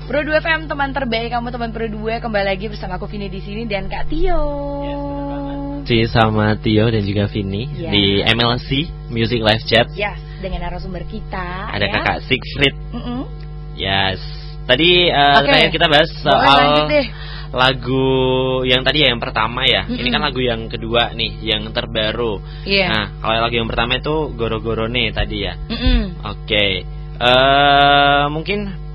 Pro 2 FM, teman terbaik kamu, teman Pro 2. Kembali lagi bersama aku Vini di sini dan Kak Tio. Yes, sama Tio dan juga Vini di MLC Music Live Chat. Yes, dengan narasumber kita. Ada Kakak Siegfried. Yes. Tadi kita bahas soal lagu yang tadi ya, yang pertama ya. Ini kan lagu yang kedua nih, yang terbaru. Nah, kalau lagu yang pertama itu Goro-Gorone tadi ya. Oke. Mungkin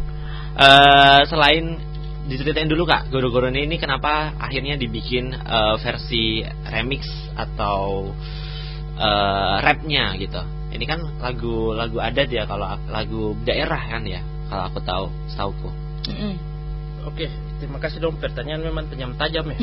selain diceritain dulu Kak, Goro-Gorone ini kenapa akhirnya dibikin versi remix atau rapnya gitu. Ini kan lagu adat ya, kalau lagu daerah kan ya, kalau aku setauku. Oke, terima kasih dong, pertanyaan memang tajam ya.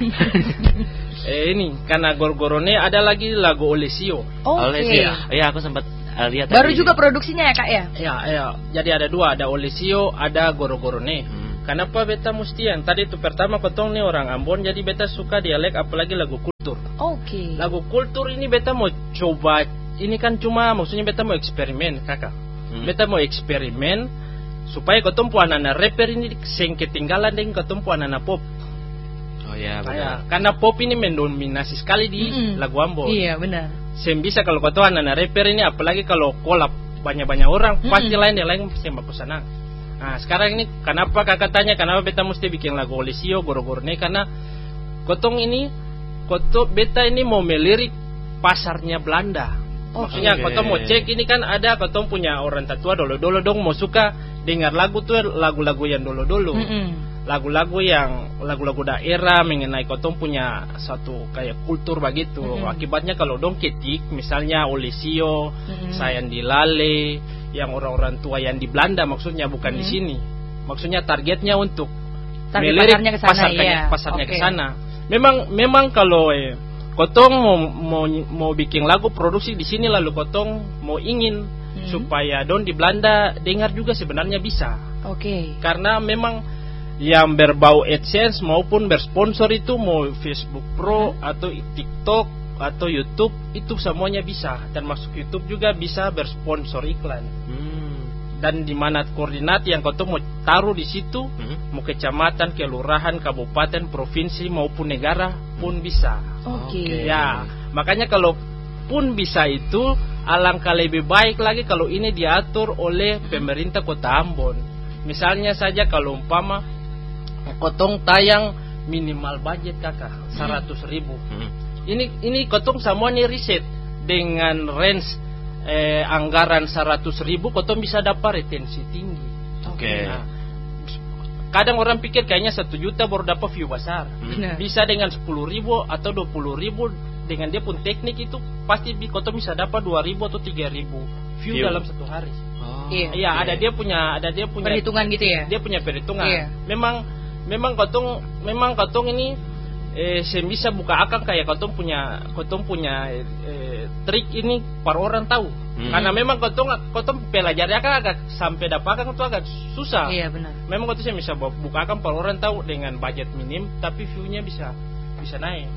Ini karena Goro-Gorone ada lagi lagu Olesio. Olesio. Iya, aku sempat lihat baru juga produksinya ya Kak ya? Ya. Jadi ada dua, ada Olesio, ada Goro-Gorone. Kenapa beta mesti yang tadi itu pertama kotong nih orang Ambon, jadi beta suka dialek, apalagi lagu kultur. Lagu kultur ini beta mau coba, ini kan cuma maksudnya beta mau eksperimen Kakak. Beta mau eksperimen supaya kotong pu anak-anak rapper ini sing ketinggalan dengan kotong pu anak-anak pop. Oh ya benar. Karena pop ini mendominasi sekali di lagu Ambon. Iya benar. Sem bisa kalau kau tahu anak-anak rapper ini, apalagi kalau kolab banyak-banyak orang, pasti lain pasti mau kesana. Nah sekarang ini kenapa Kakak tanya kenapa beta mesti bikin lagu Olesio Goro-Gorone, karena beta ini mau melirik pasarnya Belanda. Maksudnya kotong mau cek, ini kan ada kotong punya orang tatua dolo-dolo dong mau suka dengar lagu tuh, lagu-lagu yang dolo-dolo. Lagu-lagu daerah mengenai kotong punya satu kayak kultur begitu. Akibatnya kalau dong ketik misalnya Olesio, Sayang di Lale, yang orang-orang tua yang di Belanda, maksudnya bukan di sini. Maksudnya targetnya untuk melirik pasarnya ke sana. Memang kalau kotong mau bikin lagu produksi di sini, lalu kotong mau ingin supaya don di Belanda dengar juga, sebenarnya bisa. Karena memang yang berbau AdSense maupun bersponsor itu mau Facebook Pro atau TikTok atau YouTube, itu semuanya bisa. Dan masuk YouTube juga bisa bersponsor iklan. Dan di mana koordinat yang kau mau taruh di situ, mau kecamatan, kelurahan, kabupaten, provinsi maupun negara pun bisa. Ya, makanya kalau pun bisa itu, alangkah lebih baik lagi kalau ini diatur oleh pemerintah Kota Ambon. Misalnya saja kalau umpama kotong tayang minimal budget Kakak 100.000. Ini kotong semuanya riset dengan range anggaran 100.000, kotong bisa dapat retensi tinggi. Nah, kadang orang pikir kayaknya 1 juta baru dapat view besar. Bisa dengan 10.000 atau 20.000, dengan dia pun teknik itu pasti kotong bisa dapat 2.000 atau 3.000 view dalam satu hari. Iya, ada dia punya perhitungan gitu ya. Dia punya perhitungan. Memang kotong ini bisa buka akang kayak kotong punya trik ini para orang tahu. Karena memang kotong pelajari akang agak sampai dapat akang itu agak susah. Iya benar. Memang kotong bisa buka akang para orang tahu dengan budget minim, tapi view-nya bisa naik.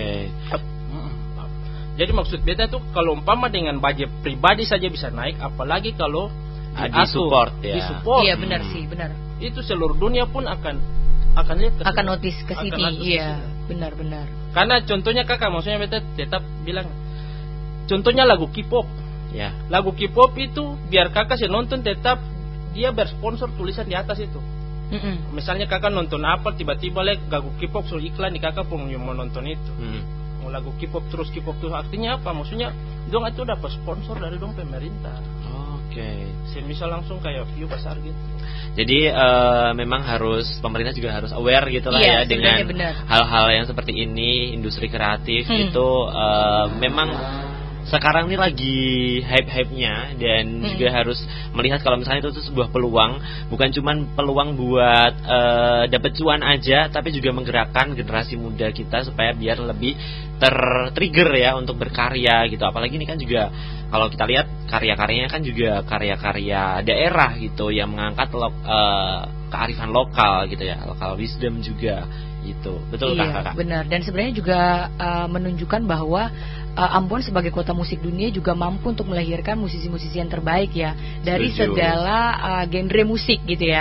Jadi maksud beta tuh kalau umpama dengan budget pribadi saja bisa naik, apalagi kalau disupport ya. Iya benar sih, benar. Itu seluruh dunia pun akan lihat akan notice ke sini. Iya, benar-benar. Karena contohnya Kakak, maksudnya beta tetap bilang, contohnya lagu K-pop. Ya. Lagu K-pop itu biar Kakak sih nonton, tetap dia bersponsor tulisan di atas itu. Misalnya Kakak nonton apa, tiba-tiba lagu K-pop suruh iklan di Kakak pun mau nonton itu. Mau lagu K-pop terus artinya apa? Maksudnya dong itu dapat sponsor dari dong pemerintah. Misal langsung kayak view besar gitu. Jadi memang pemerintah juga harus aware gitu lah ya dengan hal-hal yang seperti ini. Industri kreatif itu memang sekarang ini lagi hype-hypenya, dan juga harus melihat kalau misalnya itu sebuah peluang, bukan cuma peluang buat dapat cuan aja, tapi juga menggerakkan generasi muda kita supaya biar lebih tertrigger ya untuk berkarya gitu. Apalagi ini kan juga kalau kita lihat karya-karyanya kan juga karya-karya daerah gitu yang mengangkat kearifan lokal gitu ya, lokal wisdom juga gitu. Betul kan Kakak? Benar. Dan sebenarnya juga menunjukkan bahwa Ambon sebagai kota musik dunia juga mampu untuk melahirkan musisi-musisi yang terbaik ya dari segala genre musik gitu ya.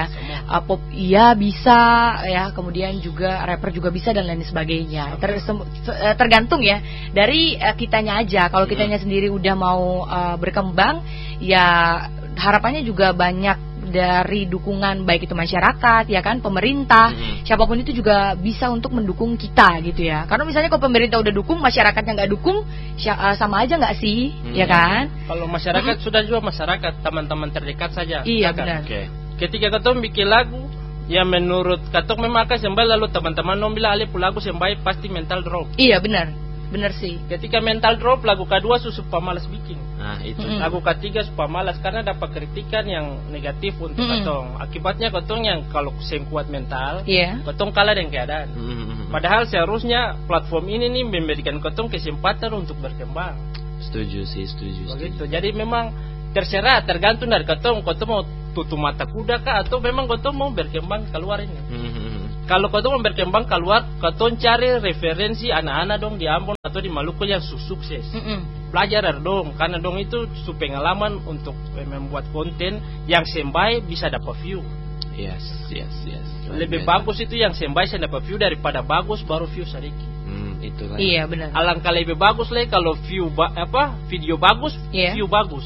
pop iya bisa ya, kemudian juga rapper juga bisa dan lain sebagainya. Tergantung ya dari kitanya aja. Kalau kitanya sendiri udah mau berkembang, ya harapannya juga banyak dari dukungan, baik itu masyarakat ya kan, pemerintah, siapapun itu juga bisa untuk mendukung kita gitu ya. Karena misalnya kalau pemerintah udah dukung, masyarakatnya nggak dukung, sama aja nggak sih, ya kan? Kalau masyarakat sudah juga masyarakat, teman-teman terdekat saja. Iya benar. Ketika katong bikin lagu, ya menurut katong memang akan sembai, lalu teman-teman nom bilang alih lagu sembai pasti mental drop. Iya benar sih. Ketika mental drop, lagu kedua suka malas bikin. Nah itu lagu ketiga suka malas karena dapat kritikan yang negatif untuk katong. Akibatnya katong yang kalau sen kuat mental, katong kalah dengan keadaan. Padahal seharusnya platform ini nih memberikan katong kesempatan untuk berkembang. Setuju. Begitu. Jadi memang terserah, tergantung dari katong mau tutup mata kuda kah atau memang katong mau berkembang keluar ini. Kalau katong mau berkembang keluar, katong cari referensi anak-anak dong di Ambon atau di Maluku yang sukses. Belajar dong, karena dong itu pengalaman untuk membuat konten yang sembai bisa dapat view. Yes. Lebih bagus itu yang sembai bisa dapat view daripada bagus baru view sedikit. Itulah. Iya benar. Alangkah lebih bagus lah kalau video bagus, view bagus.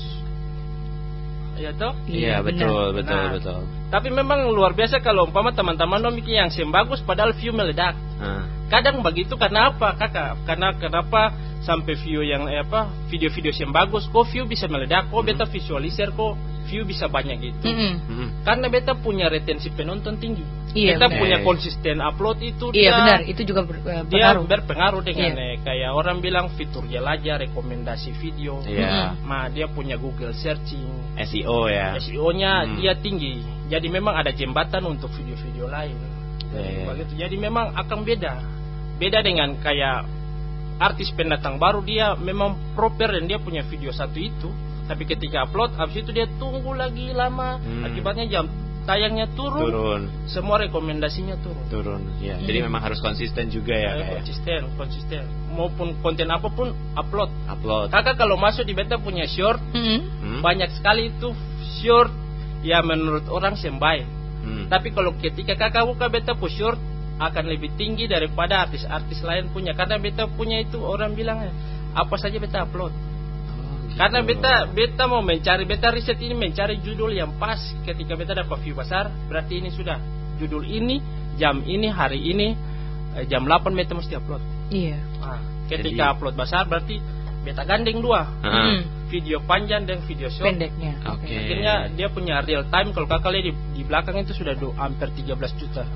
Ya toh? Iya betul. Tapi memang luar biasa kalau umpama teman-teman bikin yang bagus padahal view meledak. Kadang begitu karena apa kakak? Kenapa sampai view yang video-video yang bagus kok view bisa meledak, kok beta visualisir kok view bisa banyak gitu. Karena beta punya retensi penonton tinggi. Beta punya konsisten upload itu. Iya benar, itu juga berpengaruh. Dia berpengaruh dengan kayak orang bilang fitur jelajah, rekomendasi video. Nah dia punya Google searching, SEO ya. SEO-nya dia tinggi. Jadi memang ada jembatan untuk video-video lain. Begitu. Jadi memang akan beda dengan kayak artis pendatang baru, dia memang proper dan dia punya video satu itu, tapi ketika upload habis itu dia tunggu lagi lama, akibatnya jam tayangnya turun. Semua rekomendasinya turun. Ya. Jadi memang harus konsisten juga ya. Konsisten. Maupun konten apapun upload. Kakak kalau masuk di beta punya short, banyak sekali itu short ya menurut orang sembai. Tapi kalau ketika kakak buka beta punya short akan lebih tinggi daripada artis-artis lain punya, karena beta punya itu orang bilang apa saja beta upload. Karena beta mau beta riset ini mencari judul yang pas. Ketika beta dapat view besar, berarti ini sudah judul ini, jam ini, hari ini, jam 8 beta mesti upload. Iya. Ketika upload besar berarti beta gandeng dua, video panjang dan video short pendeknya. Akhirnya dia punya real time. Kalau kakak lihat di belakang itu sudah hampir 13 juta.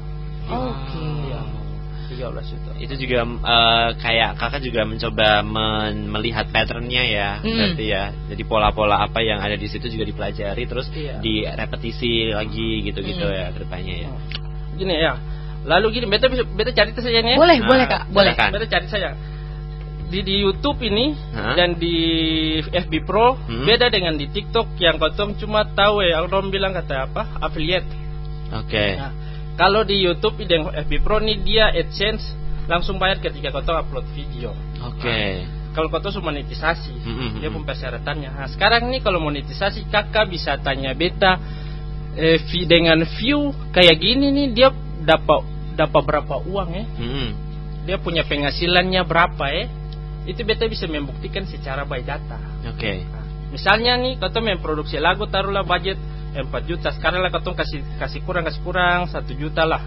13 juta. Itu juga kayak kakak juga mencoba melihat patternnya ya, berarti ya. Jadi pola-pola apa yang ada di situ juga dipelajari, terus direpetisi lagi gitu-gitu ya kedepannya ya. Gini ya. Lalu gini, beta cari saja nih. Boleh kak, boleh. Beta cari saja. Di YouTube ini dan di FB Pro beda dengan di TikTok yang kotong cuma tahu orang bilang kata apa? Affiliate. Nah, kalau di YouTube dan FB Pro nih dia AdSense langsung bayar ketika kau upload video. Kalau kau monetisasi, dia pun persyaratannya. Nah, sekarang nih kalau monetisasi kakak bisa tanya beta dengan view kayak gini nih dia dapat berapa uang ya? Dia punya penghasilannya berapa ya? Itu beta bisa membuktikan secara by data. Nah, misalnya nih kau memproduksi lagu, taruhlah budget 4 juta. Sekarang lah katong kasih kurang 1 juta lah.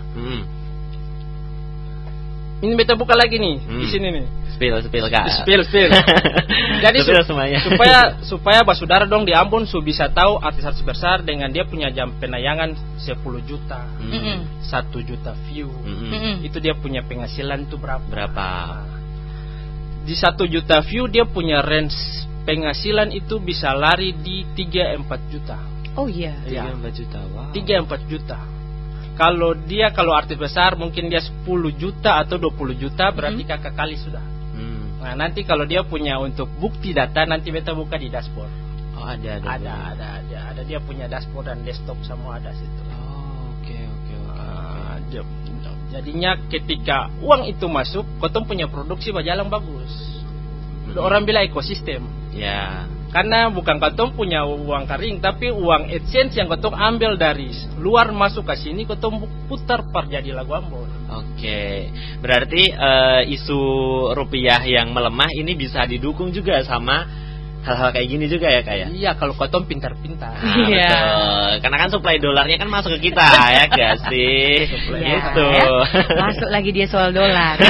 Ini beta buka lagi nih di sini nih. Spill kak. Spill. Jadi supaya basudara dong di Ambon bisa tahu artis-artis besar dengan dia punya jam penayangan 10 juta, 1 juta view. Itu dia punya penghasilan itu berapa? Di 1 juta view dia punya range penghasilan itu bisa lari di 3-4 juta. Oh iya. 3-4 juta. Wow. 3-4 juta. Kalau artis besar mungkin dia 10 juta atau 20 juta berarti kakak kali sudah. Nah, nanti kalau dia punya untuk bukti data nanti beta buka di dashboard. Oh, ada dia punya dashboard dan desktop semua ada situ. Oke. Jadinya ketika uang itu masuk, kotong punya produksi berjalan bagus. Orang bilang ekosistem. Ya. Karena bukan Kotong punya uang kering, tapi uang AdSense yang Kotong ambil dari luar masuk ke sini, Kotong putar per jadi lagu Ambon. Oke, berarti isu rupiah yang melemah ini bisa didukung juga sama hal-hal kayak gini juga ya Kak ya? Iya, kalau Kotong pintar-pintar. Iya. Betul. Karena kan suplai dolarnya kan masuk ke kita ya gak sih? Gitu. Ya. Masuk lagi dia soal dolar.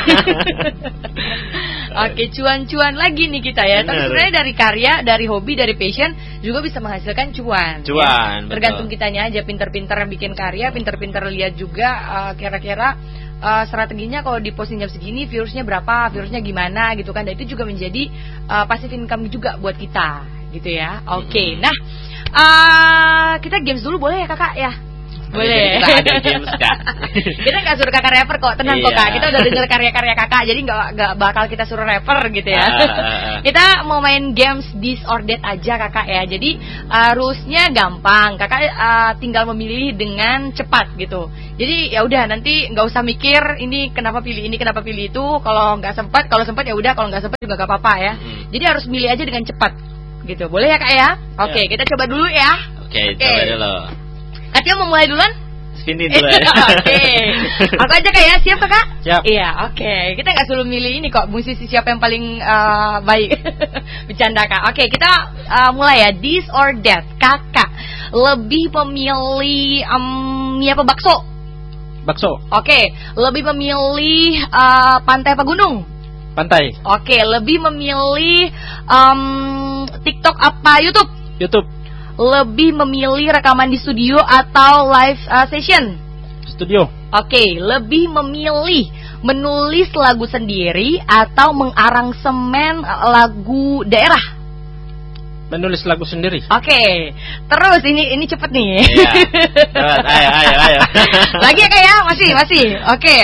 Oke, cuan-cuan lagi nih kita ya. Tapi sebenarnya dari karya, dari hobi, dari passion juga bisa menghasilkan cuan. Cuan. Ya? Tergantung kitanya aja, pintar-pintar bikin karya, pintar-pintar lihat juga kira-kira strateginya kalau di posting jam segini viewersnya berapa, viewersnya gimana gitu kan. Dan itu juga menjadi passive income juga buat kita gitu ya. Oke. Nah, kita games dulu boleh ya Kakak ya? Boleh. Kita ada games Kak. Kita nggak suruh Kakak rapper kok, tenang kok Kak. Kita udah dengar karya-karya Kakak, jadi nggak bakal kita suruh rapper gitu ya. Kita mau main games this or that aja Kakak ya. Jadi rulesnya gampang. Kakak tinggal memilih dengan cepat gitu. Jadi ya udah, nanti nggak usah mikir ini kenapa pilih ini, kenapa pilih itu. Kalau sempat ya udah, kalau nggak sempat juga nggak apa-apa ya. Jadi harus milih aja dengan cepat gitu. Boleh ya Kak ya? Oke, kita coba dulu ya. Oke, coba dulu. Atia mau mulai duluan? Spinning dulu ya. Oke. Aku aja Kak ya, siap Kak? Siap. Iya, oke. Kita nggak suruh milih ini kok, musisi siapa yang paling baik. Bercanda Kak. Oke, kita mulai ya. This or that. Kakak lebih memilih mie apa bakso? Bakso. Oke. Lebih memilih pantai apa gunung? Pantai. Oke. Lebih memilih TikTok apa YouTube? YouTube. Lebih memilih rekaman di studio atau live session? Studio. Oke, lebih memilih menulis lagu sendiri atau mengaransemen lagu daerah? Menulis lagu sendiri. Oke, terus ini cepet nih. Iya. Ayo. Lagi ya Kak ya? Masih. Oke.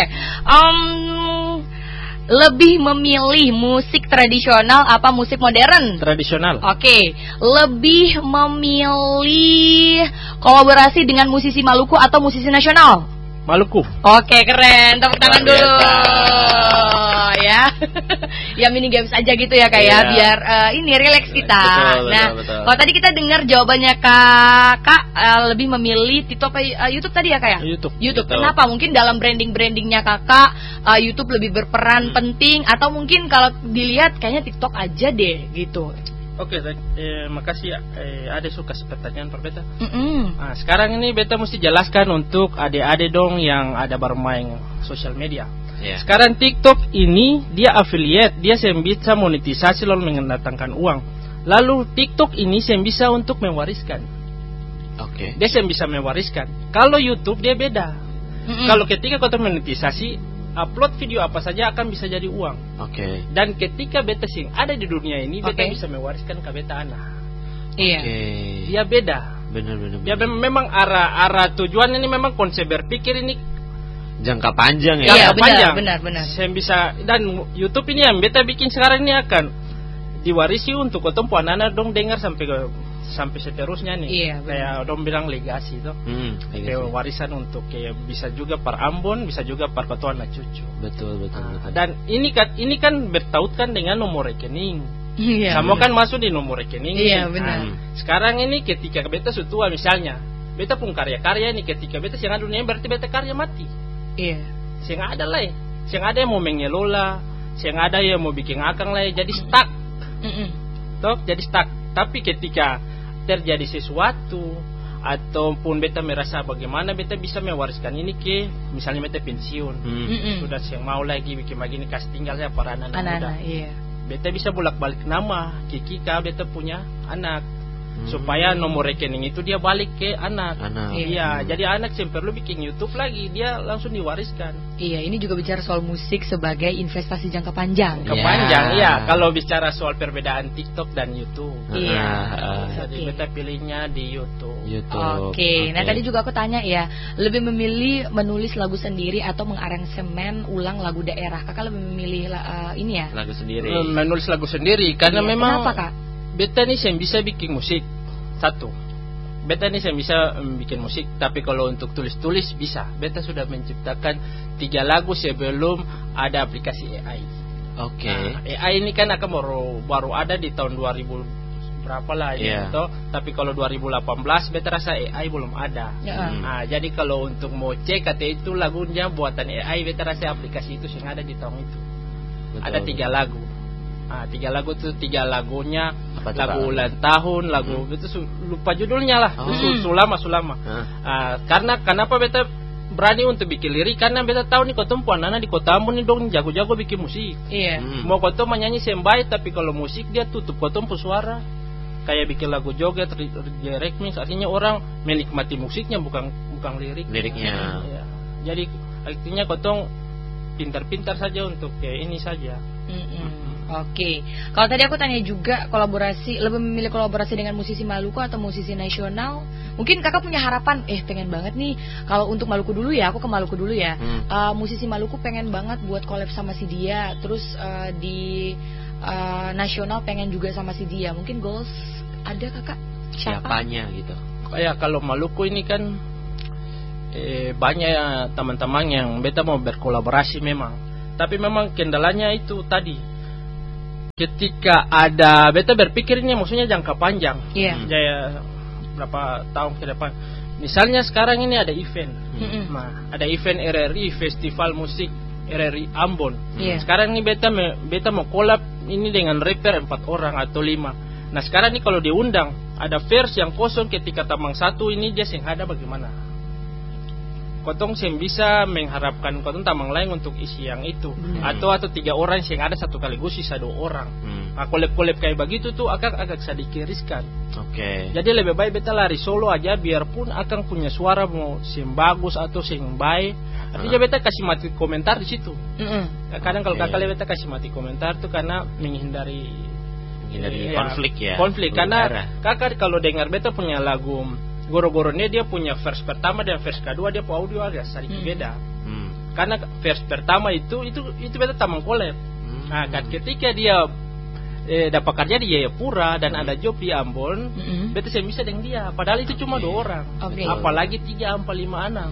Lebih memilih musik tradisional apa musik modern? Tradisional. Oke. Lebih memilih kolaborasi dengan musisi Maluku atau musisi nasional? Maluku. Oke, keren. Tepuk tangan dulu. Ya. Ya mini games aja gitu ya Kak ya, biar ini relax kita. Betul. Kalau tadi kita dengar jawabannya Kakak lebih memilih TikTok apa YouTube tadi ya Kak ya? YouTube. Kenapa? Mungkin dalam brandingnya Kakak YouTube lebih berperan penting, atau mungkin kalau dilihat kayaknya TikTok aja deh gitu. Oke, makasih ya. Ada suka pertanyaan per beta. Nah, sekarang ini beta mesti jelaskan untuk adik-adik dong yang ada bermain sosial media. Yeah. Sekarang TikTok ini dia affiliate, dia bisa monetisasi lalu mendatangkan uang. Lalu TikTok ini bisa untuk mewariskan. Oke. Dia bisa mewariskan. Kalau YouTube dia beda. Kalau ketika kau monetisasi, upload video apa saja akan bisa jadi uang. Oke. Dan ketika beta sing ada di dunia ini, beta bisa mewariskan ke beta anak. Iya. Dia beda. Benar. Dia memang arah tujuan ini memang konsep berpikir ini jangka panjang ya. Iya, benar. Saya bisa, dan YouTube ini yang beta bikin sekarang ini akan diwarisi untuk ketemu anak-anak dong dengar sampai seterusnya nih. Iya, kayak dong bilang legasi itu. Kayak warisan untuk kayak bisa juga per Ambon, bisa juga per ketua anak cucu. Betul. Dan ini kan bertautkan dengan nomor rekening. Iya. Sama kan masuk di nomor rekening. Iya, benar. Sekarang ini ketika beta sutua misalnya, beta pun karya-karya ini ketika beta siang dunia berarti beta karya mati. Iya. Siang ada lah, siang ada yang mau mengelola, siang ada yang mau bikin akang lah, jadi stuck. Jadi stuck. Tapi ketika terjadi sesuatu ataupun beta merasa bagaimana beta bisa mewariskan ini ke misalnya beta pensiun, sudah siang mau lagi bikin begini kasih tinggal saya para anak muda. Iya. Beta bisa bolak-balik nama Kikika beta punya anak. Supaya nomor rekening itu dia balik ke anak. Iya, jadi anak yang perlu bikin YouTube lagi, dia langsung diwariskan. Iya, ini juga bicara soal musik sebagai investasi jangka panjang. Iya. Kalau bicara soal perbedaan TikTok dan YouTube. Iya. Jadi beta pilihnya di YouTube. Oke. Nah tadi juga aku tanya ya, lebih memilih menulis lagu sendiri atau mengaransemen ulang lagu daerah? Kakak lebih memilih ini ya? Lagu sendiri. Menulis lagu sendiri karena memang. Kenapa Kak? Beta nih saya bisa bikin musik. Satu, beta nih saya bisa bikin musik. Tapi kalau untuk tulis-tulis bisa. Beta sudah menciptakan 3 lagu sebelum ada aplikasi AI. Oke. Nah, AI ini kan akan baru ada di tahun 2000 berapa lah gitu. Tapi kalau 2018 beta rasa AI belum ada. Nah, jadi kalau untuk mau cek kata itu lagunya buatan AI, beta rasa aplikasi itu yang ada di tahun itu. Betul. Ada 3 lagu. 3 lagu itu 3 lagunya lagu ulang tahun, lagu itu lupa judulnya lah. Sulama. Karena kenapa beta berani untuk bikin lirik, karena beta tahu nih kotong anak-anak di kota Ambon nih dong jago-jago bikin musik. Mau kotong menyanyi sembai, tapi kalau musik dia tutup kotong suara. Kayak bikin lagu joget, remix, artinya orang menikmati musiknya bukan liriknya. Jadi artinya kotong pintar-pintar saja untuk kayak ini saja. Oke. Kalau tadi aku tanya juga kolaborasi, lebih memilih kolaborasi dengan musisi Maluku atau musisi nasional? Mungkin kakak punya harapan, pengen banget nih kalau untuk Maluku dulu ya, aku ke Maluku dulu ya. Musisi Maluku pengen banget buat collab sama si dia, terus di nasional pengen juga sama si dia. Mungkin goals ada kakak? Siapanya gitu? Kayak kalau Maluku ini kan banyak teman-teman yang beta mau berkolaborasi memang. Tapi memang kendalanya itu tadi. Ketika ada beta berpikir ini maksudnya jangka panjang. Kayak berapa tahun ke depan. Misalnya sekarang ini ada event. Nah, ada event RRI Festival Musik RRI Ambon. Sekarang ini beta mau collab ini dengan rapper 4 orang atau 5. Nah, sekarang ini kalau diundang ada verse yang kosong ketika Tamang 1 ini dia sing ada bagaimana? Kotong sih bisa mengharapkan kotong tamang lain untuk isi yang itu, atau 3 orang yang ada satu kaligus sisa 2 orang. Kolab-kolab kayak begitu tuh agak sedikit riskan. Jadi lebih baik beta lari solo aja, biarpun akan punya suara mau sing bagus atau sing baik. Artinya beta kasih mati komentar di situ. Kadang kalau kakak beta kasih mati komentar tuh karena menghindari konflik ya. Konflik karena kakak kalau dengar beta punya lagu Goro-goronya dia punya verse pertama dan verse kedua dia audio agak sedikit beda. Karena verse pertama itu beta tamang collab. Nah, ketika dia dapat kerja di Jayapura dan ada job di Ambon, beta bisa dengan dia. Padahal itu cuma 2 orang. Apalagi 3, 4, 5 anak.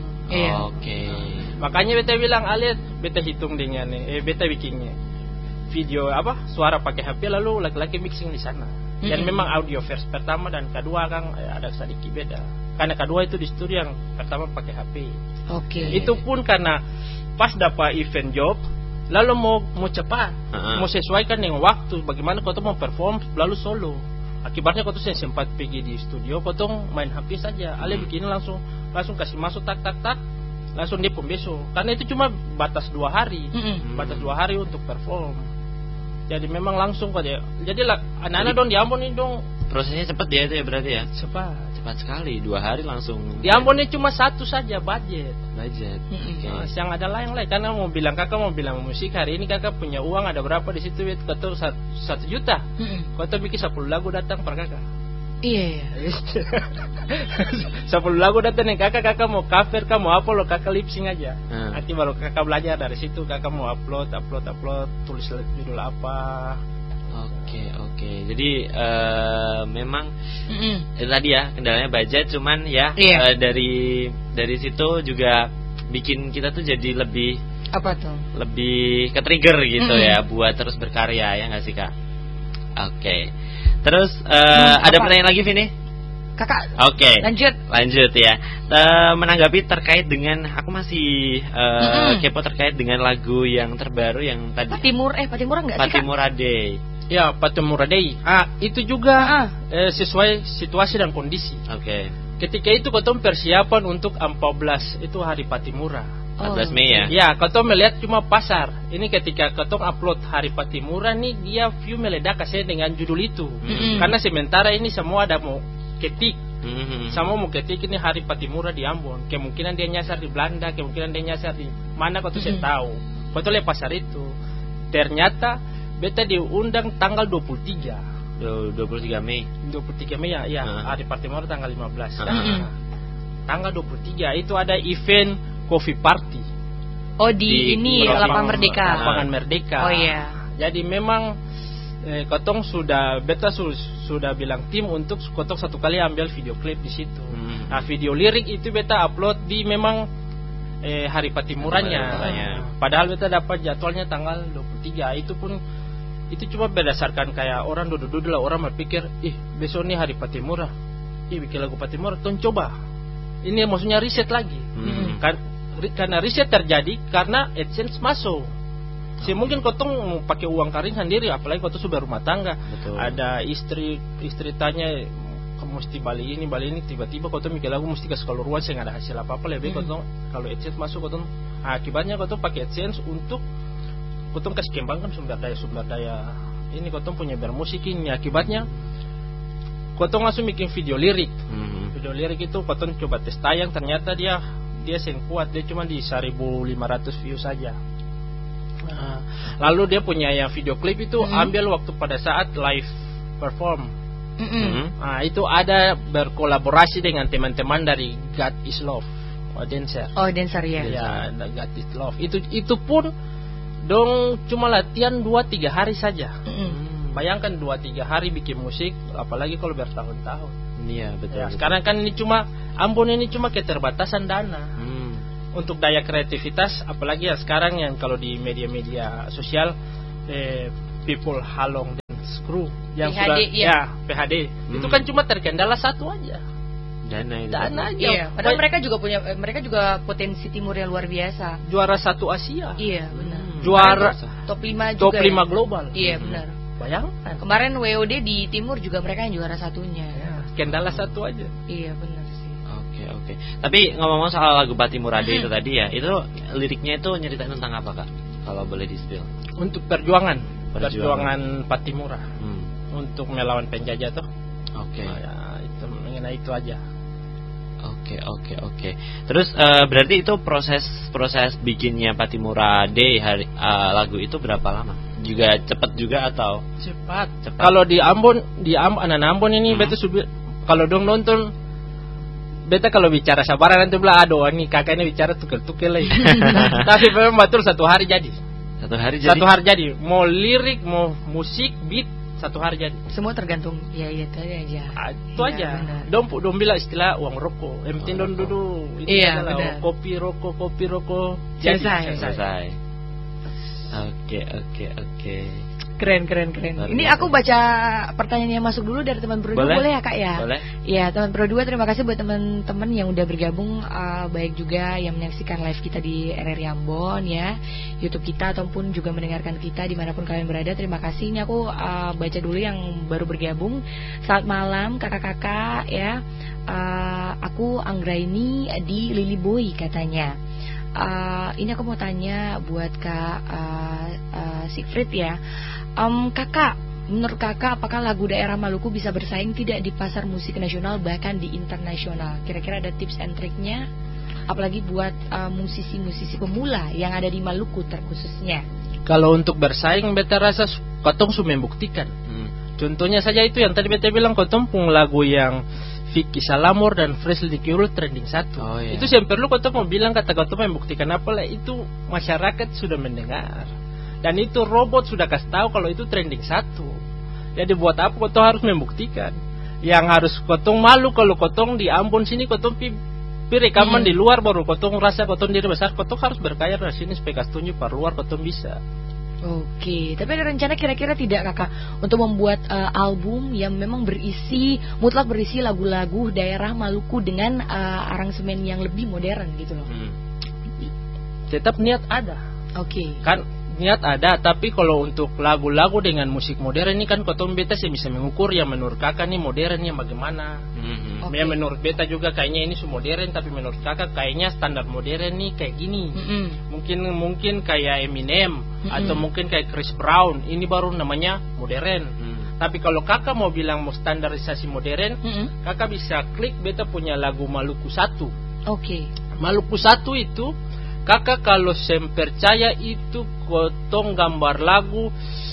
Makanya beta bilang alit beta hitung dengan beta bikinnya video suara pakai HP lalu laki-laki mixing di sana. Dan memang audio verse pertama dan kedua kan ada sedikit beda. Karena kedua itu di studio, yang pertama pakai HP. Itu pun karena pas dapat event job, lalu mau cepat, mau sesuaikan dengan waktu. Bagaimana kau mau perform lalu solo. Akibatnya kau tuh sempat pergi di studio, kau tuh main HP saja. Ale bikin langsung kasih masuk tak, langsung dia pun besok. Karena itu cuma batas 2 hari, batas 2 hari untuk perform. Jadi memang langsung kok ya. Jadi anak-anak dong di Ambon ini dong. Prosesnya cepat ya itu ya berarti ya? Cepat sekali, 2 hari langsung. Di Ambon ini cuma 1 saja budget. Yang ada lain. Karena kakak mau bilang musik hari ini kakak punya uang ada berapa di situ? Kata 1 juta. Kata bikin 10 lagu datang per kakak. 10 lagu datang nih kakak mau cover, mau upload lo kakak lip sync aja. Nanti baru kakak belajar dari situ, kakak mau upload tulis judul apa. Oke. Jadi memang tadi ya kendalanya budget, cuman ya dari situ juga bikin kita tuh jadi lebih lebih ke-trigger gitu ya buat terus berkarya, ya nggak sih Kak? Terus ada pertanyaan lagi Vini? Kakak. Lanjut ya. Menanggapi terkait dengan aku masih kepo terkait dengan lagu yang terbaru yang tadi Patimura enggak sih Kak? Patimura Day. Ya, Patimura Day. Itu juga sesuai situasi dan kondisi. Ketika itu kotong persiapan untuk 14 itu hari Patimura. 14 Mei ya? Ya, kotong melihat cuma pasar. Ini ketika kotong upload hari Patimura nih, dia view meledak saya dengan judul itu. Karena sementara ini semua ada mau ketik. Semua mau ketik ini hari Patimura di Ambon. Kemungkinan dia nyasar di Belanda, kemungkinan dia nyasar di mana kotong saya tahu. Kotong lihat pasar itu. Ternyata beta diundang tanggal 23 Mei. 23 Mei ya. Hari Patimura tanggal 15. Tanggal 23 itu ada event coffee party. Di Lapangan Merdeka. Lapangan Merdeka. Jadi memang beta sudah bilang tim untuk kotong 1 kali ambil video klip di situ. Nah, video lirik itu beta upload di memang hari Patimuranya. Padahal beta dapat jadwalnya tanggal 23. Itu pun itu cuma berdasarkan kayak orang duduk-duduk lah, orang berpikir, besok nih hari Patimura, bikin lagu Patimura, coba. Ini maksudnya riset lagi. Karena riset terjadi karena AdSense masuk. Mungkin kotong mau pakai uang karin sendiri, apalagi kotong sudah rumah tangga. Betul. Ada istri tanya, kamu mesti balik ini, tiba-tiba kotong mikir lagu mesti kasih keluaran, saya nggak ada hasil apa-apa. Lebih kotong kalau AdSense masuk, kotong akibatnya kotong pakai AdSense untuk kotong kasih kembangkan sumber daya. Ini kotong punya bermusik ini, akibatnya kotong langsung bikin video lirik. Video lirik itu kotong coba tes tayang, ternyata dia sen kuat, dia cuma di 1.500 views saja. Lalu dia punya yang video klip itu ambil waktu pada saat live perform. Itu ada berkolaborasi dengan teman-teman dari God Is Love, dancer. Oh, dancer ya. Ya, God Is Love. Itu pun dong cuma latihan 2-3 hari saja. Bayangkan 2-3 hari bikin musik, apalagi kalau bertahun-tahun. Iya, betul. Ya, sekarang kan ini cuma Ambon ini cuma keterbatasan dana. Untuk daya kreativitas, apalagi ya sekarang yang kalau di media-media sosial, people halong dance crew yang PHD, sudah PHD itu kan cuma terkendala satu aja, dana aja. Iya, padahal mereka juga potensi timur yang luar biasa. Juara 1 Asia. Iya, benar. Juara top 5 juga. Top 5 global. Iya, benar. Bayangkan. Kemarin WOD di timur juga mereka yang juara satunya. Ya, kendala satu aja. Iya, benar. Oke. Tapi ngomong-ngomong soal lagu Patimura Day itu tadi ya, itu liriknya itu nyeritain tentang apa, Kak? Kalau boleh di-spill. Untuk perjuangan Patimura. Untuk melawan penjajah tuh. Oke. Ya, itu mengenai itu aja. Oke. Terus berarti itu proses bikinnya Patimura Day lagu itu berapa lama? Juga cepat juga atau? Cepat. Kalau di Ambon anak Ambon ini betul kalau dong nonton beta kalau bicara sabaran nanti bilang aduh ini kakaknya bicara tukel-tukel lagi. Tapi memang betul 1 hari jadi. 1 hari jadi. Mau lirik, mau musik, beat 1 hari jadi. Semua tergantung ya itu aja. Itu aja. Dong bilang istilah uang rokok. Yang penting dong duduk. Iya, benar. Kopi rokok. Selesai. Oke. Keren. Ini aku baca pertanyaan yang masuk dulu dari teman Pro 2, boleh ya, Kak ya? Boleh. Ya, teman Pro 2, terima kasih buat teman-teman yang udah bergabung, baik juga yang menyaksikan live kita di RRI Ambon ya, YouTube kita ataupun juga mendengarkan kita dimanapun kalian berada. Terima kasih. Ini aku baca dulu yang baru bergabung. Selamat malam kakak-kakak ya. Aku Anggraini di Lily Boy katanya. Ini aku mau tanya buat Kak Sigfrid ya. Kakak, menurut kakak apakah lagu daerah Maluku bisa bersaing tidak di pasar musik nasional bahkan di internasional? Kira-kira ada tips and triknya? Apalagi buat musisi-musisi pemula yang ada di Maluku terkhususnya. Kalau untuk bersaing, beta rasa kotong sudah membuktikan. Contohnya saja itu yang tadi beta bilang, kotong pun lagu yang Vicky Salamor dan Freshly Curul trending 1. Itu yang perlu kotong mau bilang, kata kotong membuktikan apalah itu masyarakat sudah mendengar. Dan itu robot sudah kasih tahu kalau itu trending 1. Jadi buat apa kotong harus membuktikan? Yang harus kotong malu kalau kotong di Ambon sini kotong rekaman di luar baru kotong rasa kotong diri besar. Kotong harus berkarya di sini supaya kasih tunjuk per luar kotong bisa. Oke, tapi ada rencana kira-kira tidak kakak untuk membuat album yang memang mutlak berisi lagu-lagu daerah Maluku dengan aransemen yang lebih modern gitu loh? Tetap niat ada. Oke. Kan niat ada, tapi kalau untuk lagu-lagu dengan musik modern ini kan kotong beta sih bisa mengukur yang menurut kakak nih modernnya bagaimana. Ya menurut beta juga kayaknya ini modern, tapi menurut kakak kayaknya standar modern nih kayak gini. Mungkin kayak Eminem atau mungkin kayak Chris Brown, ini baru namanya modern. Tapi kalau kakak mau bilang mau standarisasi modern, kakak bisa klik beta punya lagu Maluku 1. Maluku 1 itu kakak kalau percaya itu kotong gambar lagu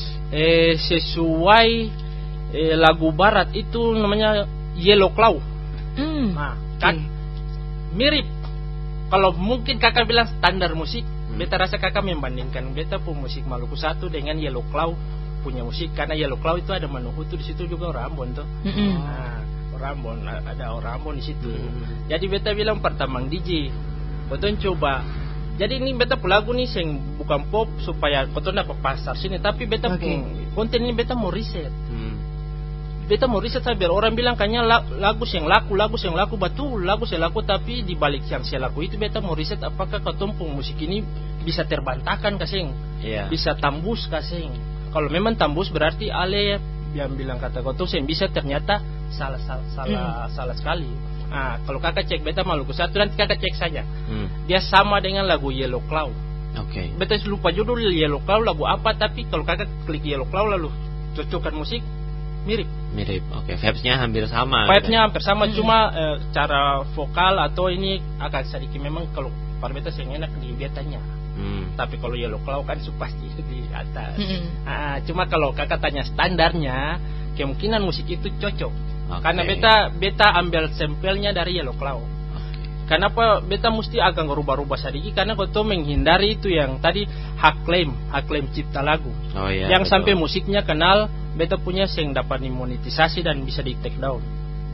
sesuai lagu barat itu namanya Yellow Claw. Nah, kan mirip. Kalau mungkin kakak bilang standar musik, beta rasa kakak membandingkan beta pun musik Maluku 1 dengan Yellow Claw punya musik, karena Yellow Claw itu ada Manuhutu di situ juga orang Ambon tuh. Orang Ambon ada orang Ambon di situ. Jadi beta bilang pertama DJ, kotong coba. Jadi ini beta lagu nih yang bukan pop supaya kotong dapat pasar sini, tapi beta konten ini beta mau riset. Beta mau riset biar orang bilang kayaknya lagu yang laku betul, lagu yang laku, tapi di balik yang saya laku itu beta mau riset apakah ketumpung musik ini bisa terbantahkan kasing, bisa tambus kasing. Kalau memang tambus berarti ale yang bilang kata kotum yang bisa ternyata salah sekali. Nah, kalau kakak cek beta Maluku 1 nanti kakak cek saja. Dia sama dengan lagu Yellow Claw. Beta lupa judul Yellow Claw lagu apa, tapi kalau kakak klik Yellow Claw lalu cocokkan musik mirip. Vibes-nya hampir sama. Vibes-nya hampir sama, cuma cara vokal atau ini agak sedikit memang kalau beta yang enak di betanya. Tapi kalau Yellow Claw kan pasti di atas. Cuma kalau kakak tanya standarnya, kemungkinan musik itu cocok. Karena beta ambil sampelnya dari Yellow Claw. Kenapa beta mesti agak ngerubah-rubah sedikit? Karena kau menghindari itu yang tadi hak klaim cipta lagu. Yang betul. Sampai musiknya kenal, beta punya yang dapat dimonetisasi dan bisa di take down.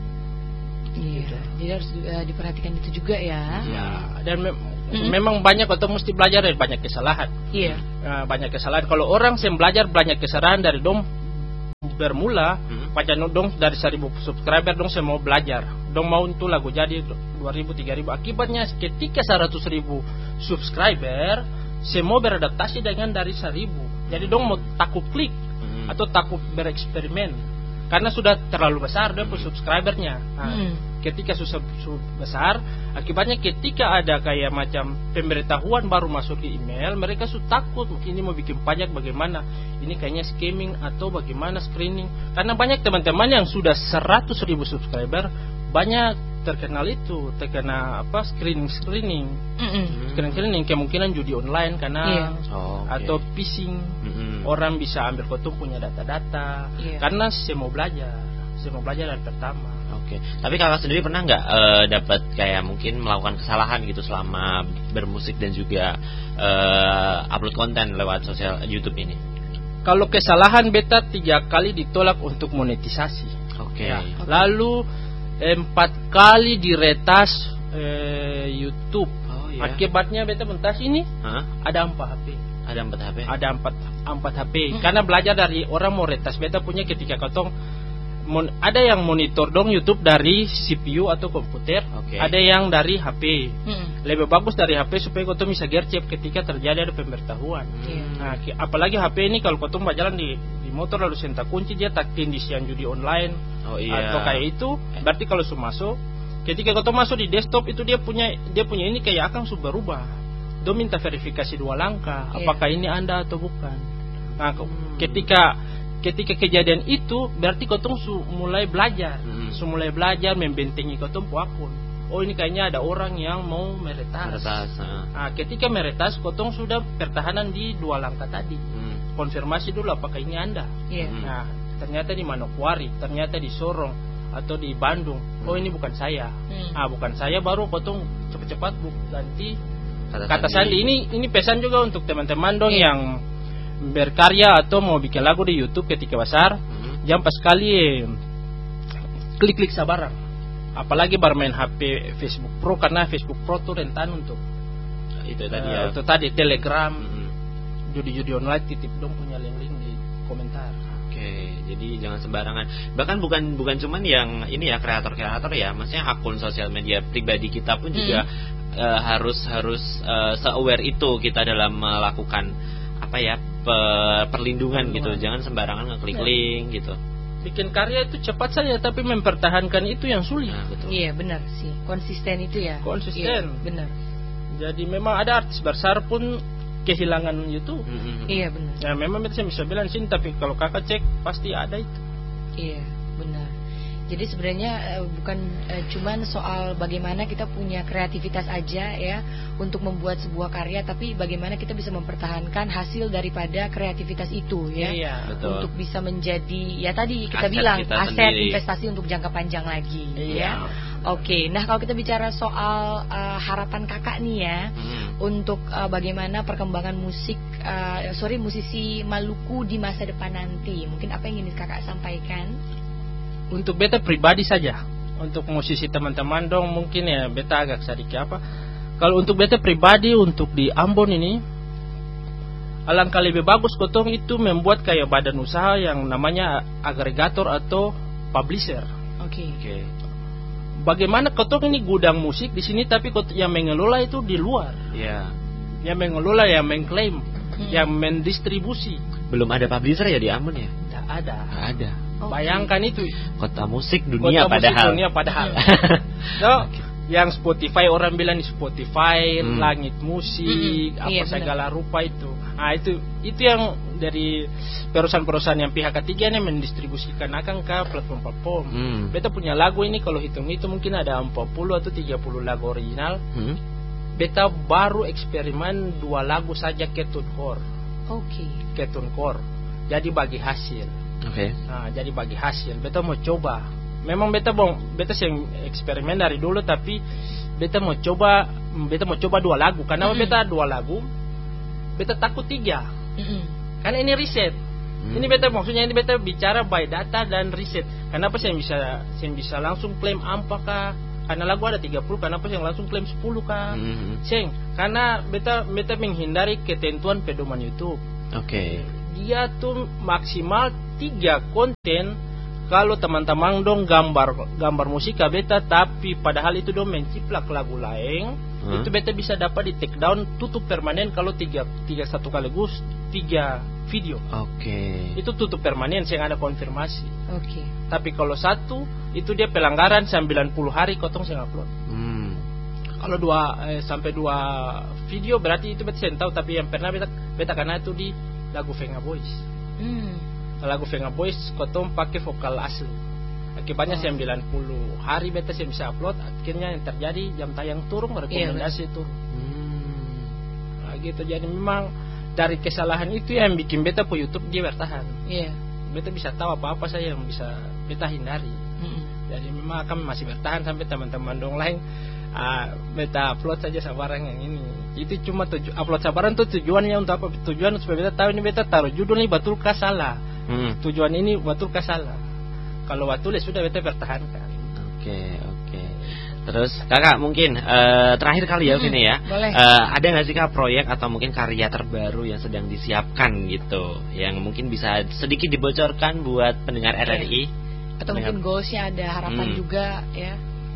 Jadi harus diperhatikan itu juga ya. Dan memang banyak kau mesti belajar dari banyak kesalahan. Banyak kesalahan. Kalau orang yang belajar banyak kesalahan dari dong bermula, pacan dong dari 1000 subscriber dong saya mau belajar, dong mau itu lagu jadi 2000 3000. Akibatnya ketika 100.000 subscriber saya mau beradaptasi dengan dari 1000. Jadi dong mau takut klik atau takut bereksperimen karena sudah terlalu besar dia subscribernya. Ketika sudah besar, akibatnya ketika ada kayak macam pemberitahuan baru masuk di email, mereka sudah takut ini mau bikin pajak bagaimana, ini kayaknya scamming atau bagaimana screening. Karena banyak teman-teman yang sudah 100.000 subscriber banyak terkena screening kemungkinan judi online karena atau phishing. Orang bisa ambil kotum punya data-data karena saya mau belajar dari pertama. Tapi kakak sendiri pernah nggak dapat kayak mungkin melakukan kesalahan gitu selama bermusik dan juga upload konten lewat sosial YouTube ini? Kalau kesalahan beta 3 kali ditolak untuk monetisasi. Lalu 4 kali diretas YouTube. Akibatnya beta mentas ini ada 4 HP. Ada 4 HP. Karena belajar dari orang mau retas beta punya ketika kotong ada yang monitor dong YouTube dari CPU atau komputer, ada yang dari HP. Lebih bagus dari HP supaya kau bisa gercep ketika terjadi ada pemberitahuan. Nah, apalagi HP ini kalau kau berjalan di motor lalu sentak kunci dia takin di sian judi online atau kayak itu, berarti kalau sudah masuk, ketika kau masuk di desktop itu dia punya ini kayak akan sudah berubah. Dia minta verifikasi 2 langkah, apakah ini Anda atau bukan. Nah, ketika kejadian itu berarti kotong mulai belajar, membentengi kotong akun. Oh ini kayaknya ada orang yang mau meretas. Nah, ketika meretas kotong sudah pertahanan di 2 langkah tadi. Konfirmasi dulu apakah ini Anda. Nah ternyata di Manokwari, ternyata di Sorong atau di Bandung. Oh ini bukan saya. Bukan saya, baru kotong cepat-cepat ganti kata sandi. Ini pesan juga untuk teman-teman dong yang berkarya atau mau bikin lagu di YouTube ketika besar, jangan pas sekali klik-klik sabarang. Apalagi bermain HP Facebook Pro, karena Facebook Pro tuh rentan untuk itu tadi Telegram, judi-judi online, titip dong punya link-link di komentar. Jadi jangan sembarangan. Bahkan bukan cuman yang ini ya kreator-kreator ya, maksudnya akun sosial media pribadi kita pun juga harus se-aware itu kita dalam melakukan perlindungan gitu. Jangan sembarangan ngeklik link gitu. Bikin karya itu cepat saja, tapi mempertahankan itu yang sulit. Iya benar sih, konsisten itu ya. Benar. Jadi memang ada artis besar pun kehilangan YouTube. Iya benar. Ya memang saya bisa bilang di sini, tapi kalau kakak cek pasti ada itu. Iya benar. Jadi sebenarnya bukan cuman soal bagaimana kita punya kreativitas aja ya untuk membuat sebuah karya, tapi bagaimana kita bisa mempertahankan hasil daripada kreativitas itu ya. Betul. Untuk bisa menjadi ya tadi kita bilang aset sendiri. Investasi untuk jangka panjang lagi ya. Nah kalau kita bicara soal harapan kakak nih ya untuk bagaimana perkembangan musisi Maluku di masa depan nanti, mungkin apa yang ingin kakak sampaikan? Untuk beta pribadi saja, untuk musisi teman-teman dong mungkin ya beta agak sedikit kalau untuk beta pribadi untuk di Ambon ini alangkah lebih bagus kotong itu membuat kayak badan usaha yang namanya agregator atau publisher. Oke. Bagaimana kotong ini gudang musik di sini, tapi yang mengelola itu di luar. Iya. Yang mengelola, yang mengklaim, yang mendistribusi. Belum ada publisher ya di Ambon ya? Tidak ada. Nggak ada. Bayangkan itu. Kota musik dunia Kota padahal. musik dunia padahal. So, yang Spotify orang bilang di Spotify, langit musik, apa segala rupa itu. Nah, itu yang dari perusahaan-perusahaan yang pihak ketiga ini mendistribusikan akan ke platform-platform. Beta punya lagu ini kalau hitung itu mungkin ada 40 atau 30 lagu original. Beta baru eksperimen 2 lagu saja Ketun Core. Ketun Core. Jadi bagi hasil. Nah, jadi bagi hasil. Beta mau coba. Memang beta sih eksperimen dari dulu, tapi beta mau coba 2 lagu. Karena beta 2 lagu, beta takut 3. Karena ini riset. Ini maksudnya ini beta bicara by data dan riset. Kenapa saya bisa langsung klaim apakah karena lagu ada 30, kenapa saya langsung klaim 10 kah? Karena beta menghindari ketentuan pedoman YouTube. Dia tuh maksimal 3 konten. Kalau teman-teman dong gambar musik beta, tapi padahal itu dong menciplak lagu lain, itu beta bisa dapat di take down tutup permanen kalau 3 satu sekaligus 3 video. Itu tutup permanen, saya ada konfirmasi. Tapi kalau 1 itu dia pelanggaran 90 hari kotong saya upload. Kalau 2 sampai 2 video berarti itu beta saya tahu, tapi yang pernah beta karena itu di lagu Venga Boys. Lagu Venga Boys kotong pakai vokal asli. Akibatnya 90 hari beta saya bisa upload. Akhirnya yang terjadi jam tayang turun, rekomendasi turun. Nah, gitu. Jadi memang dari kesalahan itu yang bikin beta po YouTube dia bertahan. Beta bisa tahu apa-apa saya yang bisa beta hindari. Jadi memang kami masih bertahan sampai teman-teman dong lain beta upload saja sabaran yang ini. Itu cuma upload sabaran tuh tujuannya untuk apa? Tujuan supaya beta tahu ini beta taruh judul ini betul kah salah. Tujuan ini betul kah salah. Kalau betul ya sudah beta pertahankan. Oke. Terus kakak mungkin terakhir kali ya Vini ya. Ada nggak sih kak proyek atau mungkin karya terbaru yang sedang disiapkan gitu, yang mungkin bisa sedikit dibocorkan buat pendengar RRI? Atau mungkin goalsnya ada harapan juga ya.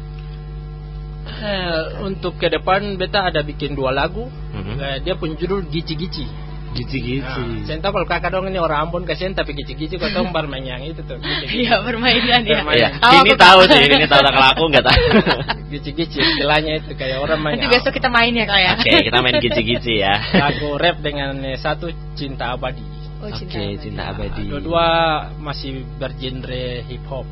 Untuk ke depan beta ada bikin 2 lagu. Dia punya judul Gici-Gici. Saya tahu kalau kakak dong ini orang Ambon kasihan, tapi gici-gici kau tahu bermain yang itu tuh. Iya, permainan ya. Ini tahu sih, ini tahu kalau aku nggak tahu. Gici-gici istilahnya itu kayak orang main. Nanti besok kita main ya kak ya. Oke, kita main gici-gici ya. Lagu rap dengan 1 Cinta Abadi. Cinta Abadi. Dua masih bergenre hip hop.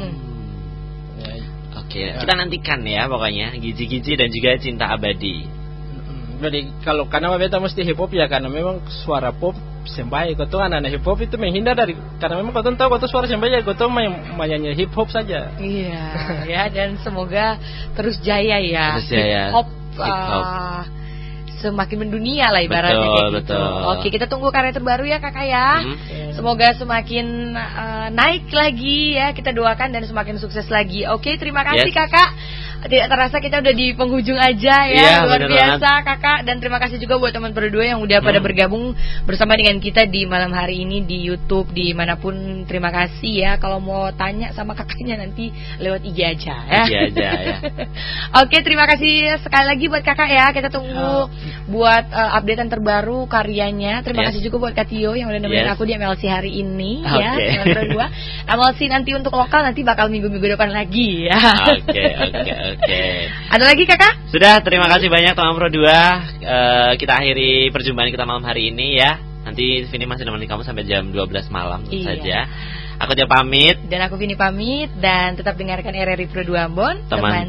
Kita nantikan ya pokoknya Gici-Gici dan juga Cinta Abadi. Jadi kalau karena beta mesti hip hop ya, karena memang suara pop sembai. Kau tahu anak hip hop itu menghindar dari, karena memang kau tahu suara sembai, kau tahu mainnya hip hop saja. Iya, ya, dan semoga terus jaya ya. Hip hop. Semakin mendunia lah ibaratnya kayak gitu. Oke, kita tunggu karya terbaru ya kakak ya. Semoga semakin naik lagi ya, kita doakan, dan semakin sukses lagi. Oke, terima kasih kakak. Tidak terasa kita udah di penghujung aja ya. Luar biasa kakak, dan terima kasih juga buat teman berdua yang udah pada bergabung bersama dengan kita di malam hari ini di YouTube dimanapun. Terima kasih ya. Kalau mau tanya sama kakaknya nanti lewat IG aja ya. IG aja ya. Oke, terima kasih sekali lagi buat kakak ya. Kita tunggu buat updatean terbaru karyanya. Terima kasih juga buat Kak Tio yang udah nemenin aku di MLC hari ini ya. Teman berdua. MLC nanti untuk lokal nanti bakal minggu-minggu depan lagi ya. Oke. Ada lagi kakak? Sudah, terima kasih banyak teman Pro 2. Kita akhiri perjumpaan kita malam hari ini ya. Nanti Vini masih nemenin kamu sampai jam 12 malam saja. Aku Tio pamit. Dan aku Vini pamit. Dan tetap dengarkan RRI Pro 2 Ambon, teman